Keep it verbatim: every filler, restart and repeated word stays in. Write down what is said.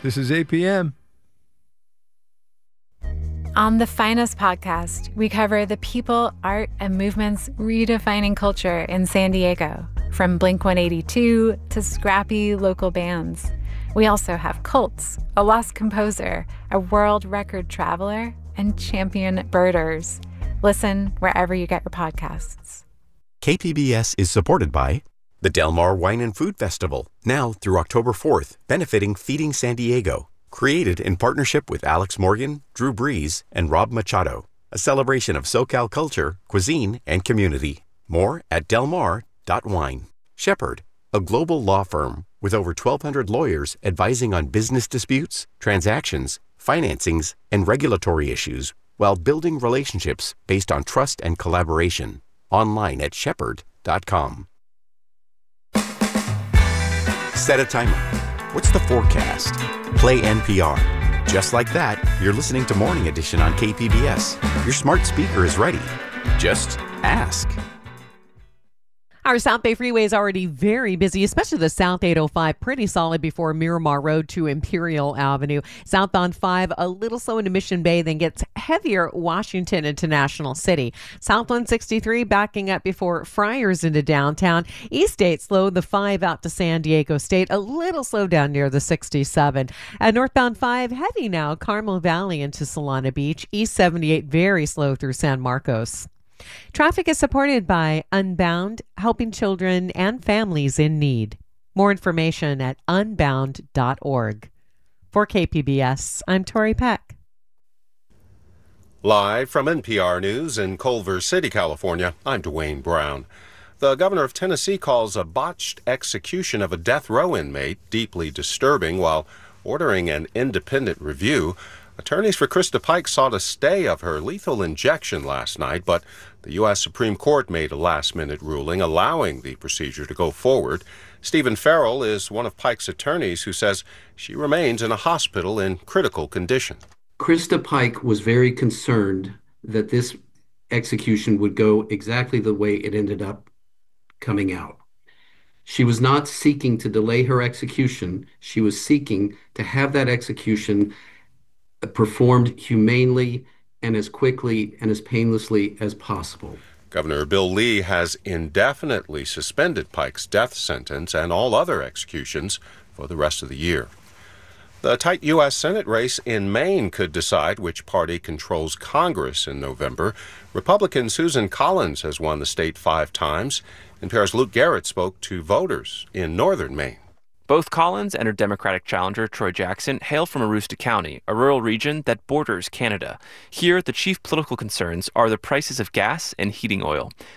This is A P M. On the Finest podcast, we cover the people, art, and movements redefining culture in San Diego, from Blink one eighty-two to scrappy local bands. We also have cults, a lost composer, a world record traveler, and champion birders. Listen wherever you get your podcasts. K P B S is supported by the Del Mar Wine and Food Festival, now through October fourth, benefiting Feeding San Diego. Created in partnership with Alex Morgan, Drew Brees, and Rob Machado. A celebration of SoCal culture, cuisine, and community. More at delmar dot wine. Shepherd, a global law firm with over twelve hundred lawyers advising on business disputes, transactions, financings, and regulatory issues while building relationships based on trust and collaboration. Online at shepherd dot com. Set a timer. What's the forecast? Play N P R. Just like that, you're listening to Morning Edition on K P B S. Your smart speaker is ready. Just ask. Our South Bay Freeway is already very busy, especially the South eight oh five, pretty solid before Miramar Road to Imperial Avenue. Southbound five, a little slow into Mission Bay, then gets heavier Washington into National City. South one sixty-three backing up before Friars into downtown. East eight slow the five out to San Diego State, a little slow down near the sixty-seven. At northbound five, heavy now, Carmel Valley into Solana Beach. East seventy-eight very slow through San Marcos. Traffic is supported by Unbound, helping children and families in need. More information at unbound dot org. For K P B S, I'm Tori Peck. Live from N P R News in Culver City, California, I'm Dwayne Brown. The governor of Tennessee calls a botched execution of a death row inmate deeply disturbing while ordering an independent review. Attorneys for Krista Pike sought a stay of her lethal injection last night, but the U S Supreme Court made a last-minute ruling allowing the procedure to go forward. Stephen Farrell is one of Pike's attorneys who says she remains in a hospital in critical condition. Krista Pike was very concerned that this execution would go exactly the way it ended up coming out. She was not seeking to delay her execution. She was seeking to have that execution performed humanely and as quickly and as painlessly as possible. Governor Bill Lee has indefinitely suspended Pike's death sentence and all other executions for the rest of the year. The tight U S Senate race in Maine could decide which party controls Congress in November. Republican Susan Collins has won the state five times. N P R's Luke Garrett spoke to voters in northern Maine. Both Collins and her Democratic challenger, Troy Jackson, hail from Aroostook County, a rural region that borders Canada. Here, the chief political concerns are the prices of gas and heating oil.